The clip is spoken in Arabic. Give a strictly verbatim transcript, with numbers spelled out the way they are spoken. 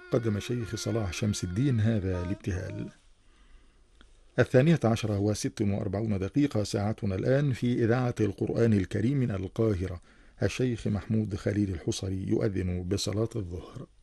قدم شيخ صلاح شمس الدين هذا الابتهال. الثانية عشرة وست وأربعون دقيقة ساعتنا الآن في إذاعة القرآن الكريم من القاهرة. الشيخ محمود خليل الحصري يؤذن بصلاة الظهر.